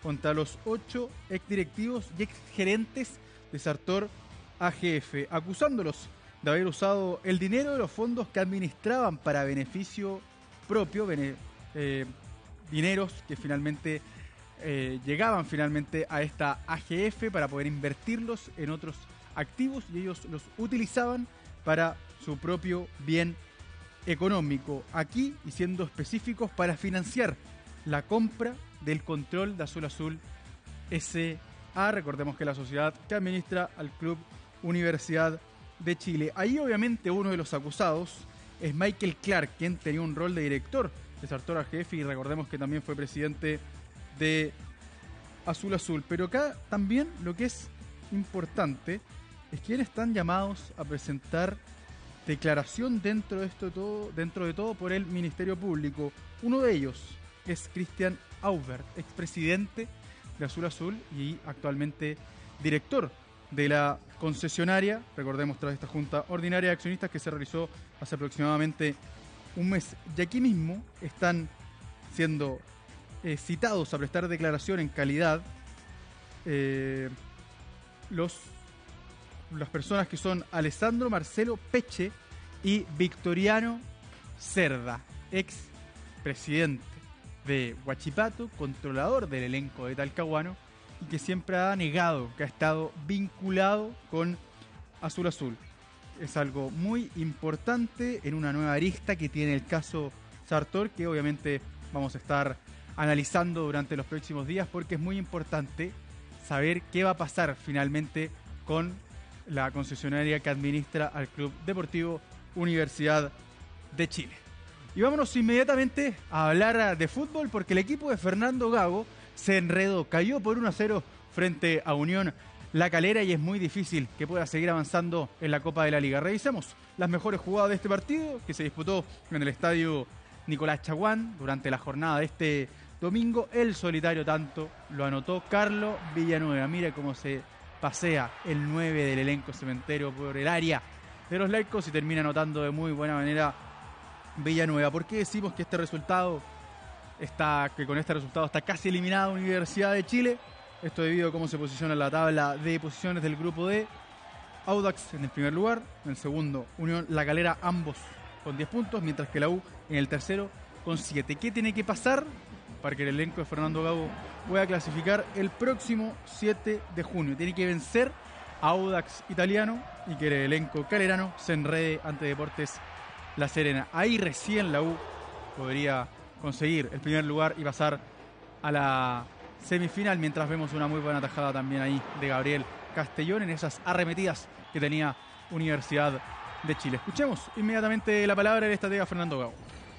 contra los 8 exdirectivos y exgerentes de Sartor AGF, acusándolos de haber usado el dinero de los fondos que administraban para beneficio propio, dineros que finalmente llegaban finalmente a esta AGF para poder invertirlos en otros activos, y ellos los utilizaban para su propio bien económico. Aquí, y siendo específicos, para financiar la compra del control de Azul Azul S.A. Recordemos que es la sociedad que administra al Club Universidad de Chile. Ahí obviamente uno de los acusados es Michael Clark, quien tenía un rol de director de Sartor AGF, y recordemos que también fue presidente de Azul Azul. Pero acá también lo que es importante es que están llamados a presentar declaración dentro de todo por el Ministerio Público. Uno de ellos es Christian Aubert, expresidente de Azul Azul y actualmente director de la concesionaria, recordemos, tras esta junta ordinaria de accionistas que se realizó hace aproximadamente un mes. Y aquí mismo están siendo citados a prestar declaración en calidad las personas que son Alessandro Marcelo Peche y Victoriano Cerda, ex presidente de Huachipato, controlador del elenco de Talcahuano, y que siempre ha negado que ha estado vinculado con Azul Azul. Es algo muy importante en una nueva arista que tiene el caso Sartor, que obviamente vamos a estar analizando durante los próximos días, porque es muy importante saber qué va a pasar finalmente con la concesionaria que administra al Club Deportivo Universidad de Chile. Y vámonos inmediatamente a hablar de fútbol, porque el equipo de Fernando Gago se enredó, cayó por 1-0 frente a Unión La Calera, y es muy difícil que pueda seguir avanzando en la Copa de la Liga. Revisemos las mejores jugadas de este partido, que se disputó en el estadio Nicolás Chaguán durante la jornada de este domingo. El solitario tanto lo anotó Carlos Villanueva. Mira cómo se pasea el 9 del elenco cementero por el área de los laicos y termina anotando de muy buena manera Villanueva. ¿Por qué decimos que con este resultado está casi eliminada Universidad de Chile? Esto debido a cómo se posiciona en la tabla de posiciones del grupo D. Audax en el primer lugar, en el segundo Unión La Calera, ambos con 10 puntos, mientras que la U en el tercero con 7. ¿Qué tiene que pasar para que el elenco de Fernando Gago pueda clasificar el próximo 7 de junio? Tiene que vencer a Audax Italiano y que el elenco calerano se enrede ante Deportes La Serena. Ahí recién la U podría conseguir el primer lugar y pasar a la semifinal, mientras vemos una muy buena tajada también ahí de Gabriel Castellón en esas arremetidas que tenía Universidad de Chile. Escuchemos inmediatamente la palabra del estratega Fernando Gago.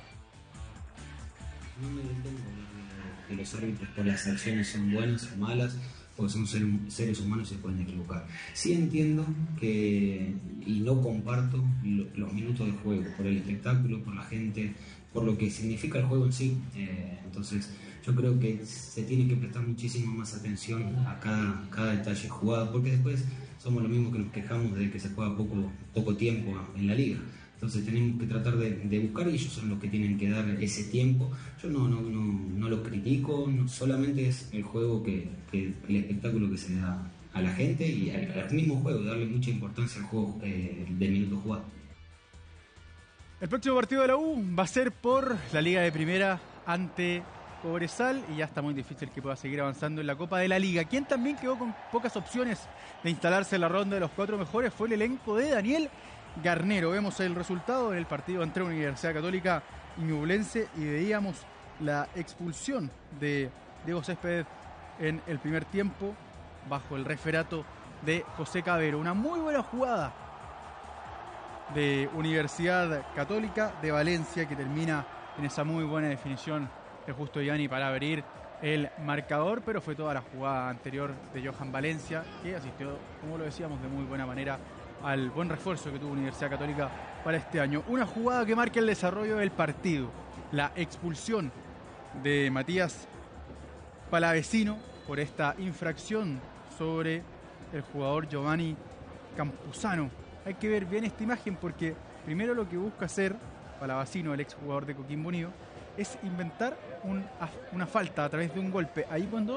No me detengo que los árbitros por las acciones son buenas o malas, porque son seres humanos y se pueden equivocar. Sí entiendo que, y no comparto los minutos de juego, por el espectáculo, por la gente, por lo que significa el juego en sí. Entonces yo creo que se tiene que prestar muchísimo más atención a cada detalle jugado, porque después somos lo mismo que nos quejamos de que se juega poco tiempo en la liga. Entonces tenemos que tratar de buscar, y ellos son los que tienen que dar ese tiempo. Yo no lo critico, solamente es el juego el espectáculo que se da a la gente y al mismo juego, darle mucha importancia al juego de minutos jugados. El próximo partido de la U va a ser por la Liga de Primera ante Cobresal, y ya está muy difícil que pueda seguir avanzando en la Copa de la Liga. Quien también quedó con pocas opciones de instalarse en la ronda de los 4 mejores fue el elenco de Daniel Garnero. Vemos el resultado en el partido entre Universidad Católica y Ñublense, y veíamos la expulsión de Diego Céspedes en el primer tiempo bajo el referato de José Cabero. Una muy buena jugada de Universidad Católica de Valencia, que termina en esa muy buena definición de Justo Gianni para abrir el marcador, pero fue toda la jugada anterior de Johan Valencia, que asistió, como lo decíamos, de muy buena manera al buen refuerzo que tuvo Universidad Católica para este año. Una jugada que marca el desarrollo del partido: la expulsión de Matías Palavecino por esta infracción sobre el jugador Giovanni Campuzano. Hay que ver bien esta imagen, porque primero lo que busca hacer Palavecino, el exjugador de Coquimbo Unido, es inventar una falta a través de un golpe. Ahí cuando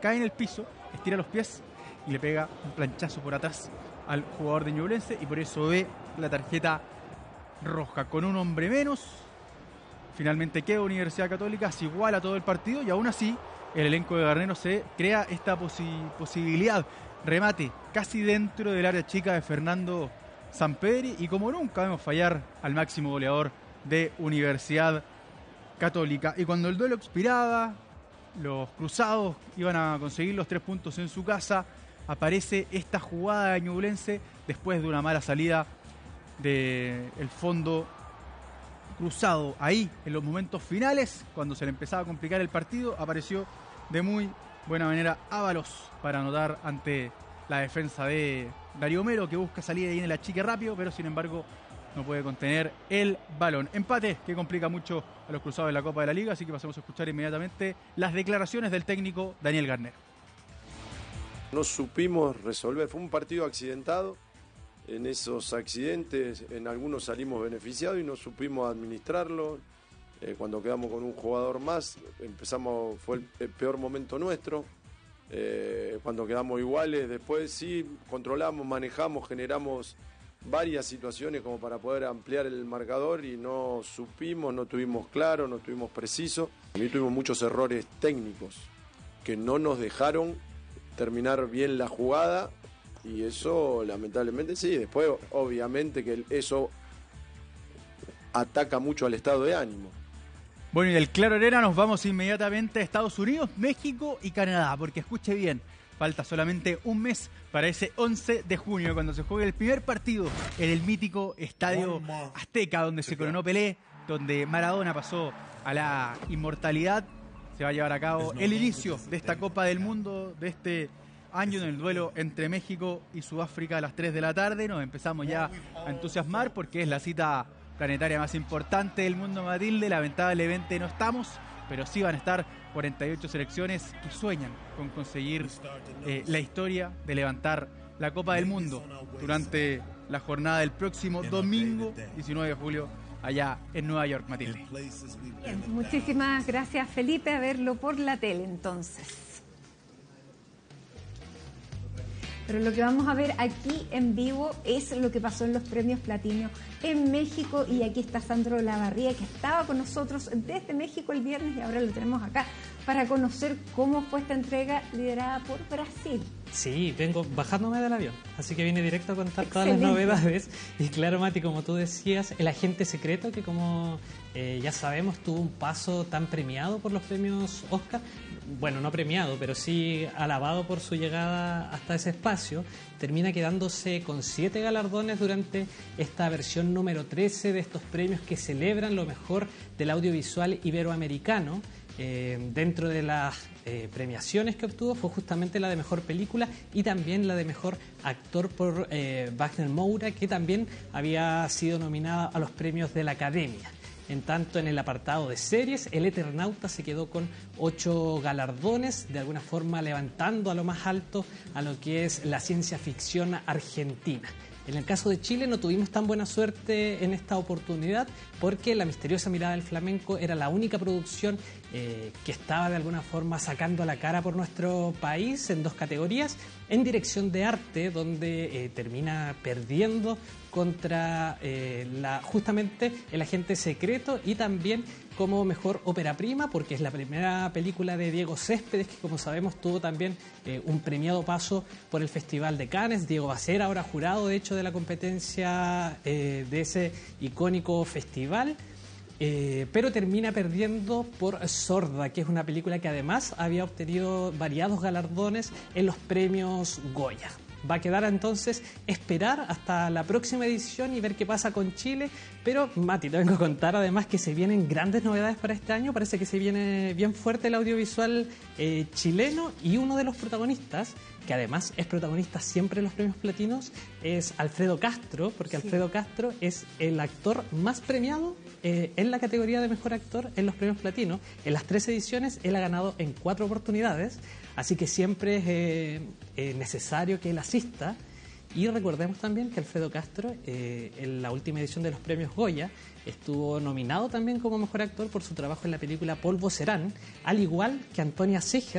cae en el piso, estira los pies y le pega un planchazo por atrás al jugador de Ñublense y por eso ve la tarjeta roja. Con un hombre menos, finalmente queda Universidad Católica, se iguala todo el partido y aún así el elenco de Garnero se crea esta posibilidad. Remate casi dentro del área chica de Fernando Sampedri y como nunca vemos fallar al máximo goleador de Universidad Católica. Y cuando el duelo expiraba, los cruzados iban a conseguir los 3 puntos en su casa, aparece esta jugada de Ñublense después de una mala salida del fondo cruzado. Ahí, en los momentos finales, cuando se le empezaba a complicar el partido, apareció de muy buena manera Ábalos para anotar ante la defensa de Darío Melo, que busca salir ahí en el achique rápido, pero sin embargo no puede contener el balón. Empate que complica mucho a los cruzados de la Copa de la Liga, así que pasemos a escuchar inmediatamente las declaraciones del técnico Daniel Garnero. No supimos resolver, fue un partido accidentado. En esos accidentes, en algunos salimos beneficiados y no supimos administrarlo. Cuando quedamos con un jugador más, fue el peor momento nuestro. Cuando quedamos iguales, después sí, controlamos, manejamos, generamos varias situaciones como para poder ampliar el marcador y no supimos, no tuvimos claro, no tuvimos preciso. A mí tuvimos muchos errores técnicos que no nos dejaron terminar bien la jugada y eso lamentablemente sí. Después obviamente que eso ataca mucho al estado de ánimo. Bueno, y del Claro Arena nos vamos inmediatamente a Estados Unidos, México y Canadá, porque escuche bien, falta solamente un mes para ese 11 de junio, cuando se juegue el primer partido en el mítico Estadio Azteca, donde se coronó Pelé, donde Maradona pasó a la inmortalidad. Se va a llevar a cabo el inicio de esta Copa del Mundo de este año en el duelo entre México y Sudáfrica a las 3 de la tarde. Nos empezamos ya a entusiasmar porque es la cita planetaria más importante del mundo, Matilde. Lamentablemente no estamos, pero sí van a estar 48 selecciones que sueñan con conseguir la historia de levantar la Copa del Mundo durante la jornada del próximo domingo 19 de julio allá en Nueva York, Matilde. Bien, muchísimas gracias, Felipe, a verlo por la tele entonces. Pero lo que vamos a ver aquí en vivo es lo que pasó en los premios Platino en México, y aquí está Sandro Lavarría, que estaba con nosotros desde México el viernes y ahora lo tenemos acá para conocer cómo fue esta entrega liderada por Brasil. Sí, vengo bajándome del avión, así que vine directo a contar todas Excelente. las novedades. Y claro, Mati, como tú decías, el agente secreto, que como ya sabemos tuvo un paso tan premiado por los premios Oscar, bueno, no premiado, pero sí alabado por su llegada hasta ese espacio, termina quedándose con 7 galardones durante esta versión número 13 de estos premios que celebran lo mejor del audiovisual iberoamericano. Dentro de las premiaciones que obtuvo fue justamente la de mejor película y también la de mejor actor por Wagner Moura, que también había sido nominada a los premios de la Academia. En tanto, en el apartado de series, El Eternauta se quedó con 8 galardones, de alguna forma levantando a lo más alto a lo que es la ciencia ficción argentina. En el caso de Chile no tuvimos tan buena suerte en esta oportunidad porque La misteriosa mirada del flamenco era la única producción que estaba de alguna forma sacando la cara por nuestro país en 2 categorías. En dirección de arte, donde termina perdiendo contra justamente El agente secreto, y también como mejor ópera prima, porque es la primera película de Diego Céspedes, que como sabemos tuvo también un premiado paso por el Festival de Cannes. Diego va a ser ahora jurado, de hecho, de la competencia de ese icónico festival. Pero termina perdiendo por Sorda, que es una película que además había obtenido variados galardones en los premios Goya. Va a quedar entonces esperar hasta la próxima edición y ver qué pasa con Chile. Pero, Mati, te vengo a contar además que se vienen grandes novedades para este año. Parece que se viene bien fuerte el audiovisual chileno, y uno de los protagonistas, que además es protagonista siempre en los premios platinos, es Alfredo Castro, porque sí. Alfredo Castro es el actor más premiado en la categoría de mejor actor en los premios platinos. En las 3 ediciones él ha ganado en 4 oportunidades, así que siempre es necesario que él asista. Y recordemos también que Alfredo Castro en la última edición de los premios Goya estuvo nominado también como mejor actor por su trabajo en la película Polvo Serán, al igual que Antonia Segers,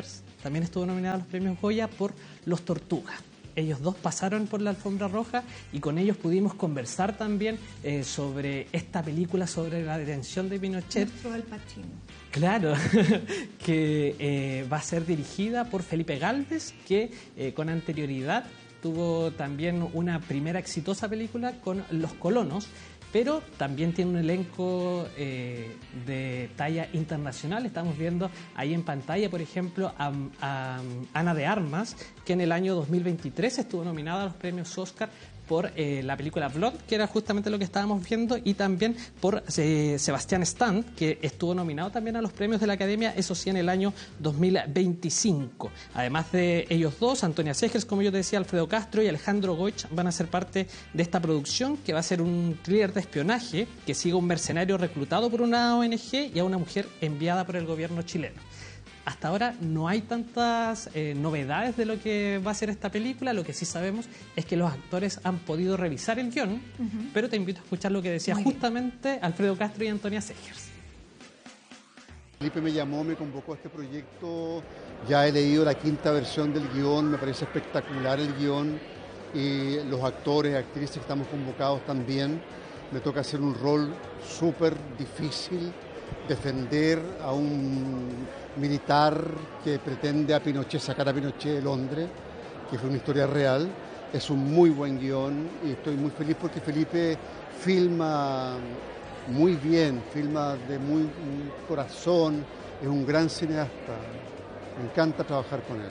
también estuvo nominada a los premios Goya por Los Tortugas. Ellos dos pasaron por la alfombra roja y con ellos pudimos conversar también sobre esta película, sobre la detención de Pinochet. Nuestro Al Pacino. Claro, que va a ser dirigida por Felipe Gálvez, que con anterioridad tuvo también una primera exitosa película con Los Colonos, pero también tiene un elenco de talla internacional. Estamos viendo ahí en pantalla, por ejemplo, a Ana de Armas, que en el año 2023 estuvo nominada a los premios Oscar por la película Blonde, que era justamente lo que estábamos viendo, y también por Sebastián Stan, que estuvo nominado también a los premios de la Academia, eso sí, en el año 2025. Además de ellos dos, Antonia Segers, como yo te decía, Alfredo Castro y Alejandro Goich van a ser parte de esta producción, que va a ser un thriller de espionaje que sigue a un mercenario reclutado por una ONG y a una mujer enviada por el gobierno chileno. Hasta ahora no hay tantas novedades de lo que va a ser esta película. Lo que sí sabemos es que los actores han podido revisar el guión, pero te invito a escuchar lo que decía justamente Alfredo Castro y Antonia Segers. Felipe me llamó, me convocó a este proyecto. Ya he leído la 5ª versión del guión, me parece espectacular el guión. Y los actores, actrices que estamos convocados también. Me toca hacer un rol súper difícil, defender a un militar que pretende sacar a Pinochet de Londres, que fue una historia real. Es un muy buen guión y estoy muy feliz porque Felipe filma muy bien, filma de muy corazón, es un gran cineasta. Me encanta trabajar con él.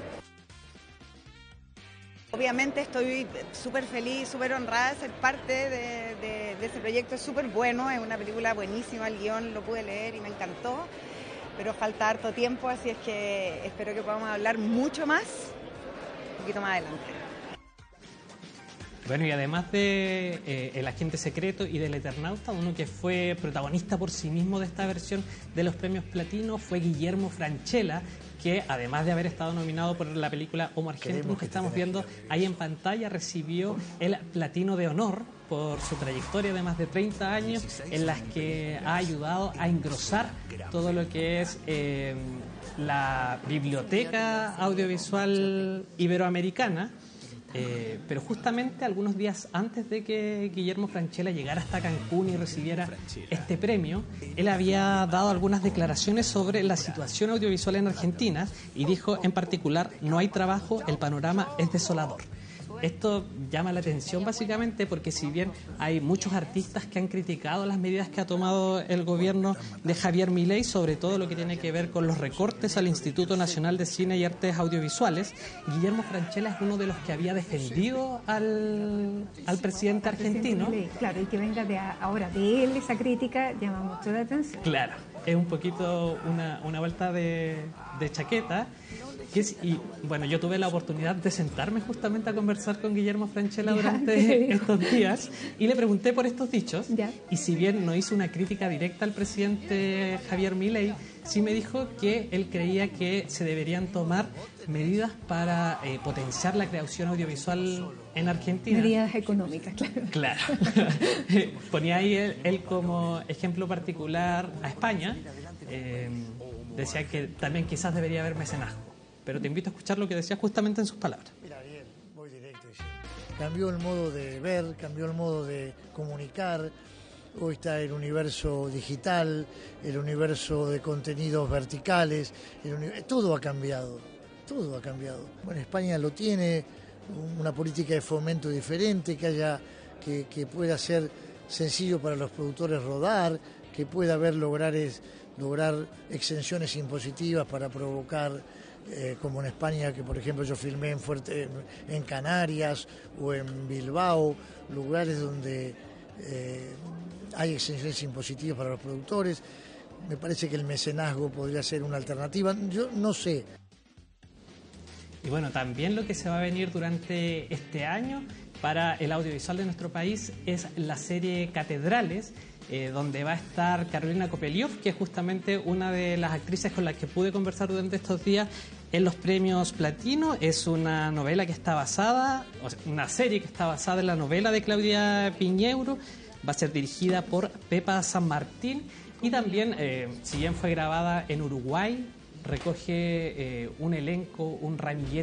Obviamente estoy súper feliz, súper honrada de ser parte de ese proyecto. Es súper bueno, es una película buenísima, el guión lo pude leer y me encantó, pero falta harto tiempo, así es que espero que podamos hablar mucho más, un poquito más adelante. Bueno, y además de El Agente Secreto y del Eternauta, uno que fue protagonista por sí mismo de esta versión de los premios Platino fue Guillermo Francella, que además de haber estado nominado por la película Homo Argentum que estamos viendo ahí en pantalla, recibió el Platino de Honor por su trayectoria de más de 30 años en las que ha ayudado a engrosar todo lo que es la biblioteca audiovisual iberoamericana. Pero justamente algunos días antes de que Guillermo Francella llegara hasta Cancún y recibiera este premio, él había dado algunas declaraciones sobre la situación audiovisual en Argentina y dijo en particular: no hay trabajo, el panorama es desolador. Esto llama la atención básicamente porque si bien hay muchos artistas que han criticado las medidas que ha tomado el gobierno de Javier Milei, sobre todo lo que tiene que ver con los recortes al Instituto Nacional de Cine y Artes Audiovisuales, Guillermo Francella es uno de los que había defendido al presidente argentino. Claro, y que venga ahora de él esa crítica llama mucho la atención. Claro, es un poquito una vuelta de chaqueta. Y bueno, yo tuve la oportunidad de sentarme justamente a conversar con Guillermo Francella durante estos días y le pregunté por estos dichos. Y si bien no hizo una crítica directa al presidente Javier Milei, sí me dijo que él creía que se deberían tomar medidas para potenciar la creación audiovisual en Argentina. Medidas económicas, claro. Claro. Ponía ahí él como ejemplo particular a España. Decía que también quizás debería haber mecenazgo. Pero te invito a escuchar lo que decía justamente en sus palabras. Mira, bien, voy directo. Cambió el modo de ver, cambió el modo de comunicar. Hoy está el universo digital, el universo de contenidos verticales. Todo ha cambiado, todo ha cambiado. Bueno, España lo tiene, una política de fomento diferente, que pueda ser sencillo para los productores rodar, que pueda lograr exenciones impositivas para provocar, como en España, que por ejemplo yo filmé en Canarias o en Bilbao, lugares donde hay exenciones impositivas para los productores. Me parece que el mecenazgo podría ser una alternativa, yo no sé. Y bueno, también lo que se va a venir durante este año para el audiovisual de nuestro país es la serie Catedrales, donde va a estar Carolina Kopeliov, que es justamente una de las actrices con las que pude conversar durante estos días en los premios Platino. Es una novela que está basada, una serie que está basada en la novela de Claudia Piñeiro. Va a ser dirigida por Pepa San Martín y también, si bien fue grabada en Uruguay, recoge un elenco, un ramillete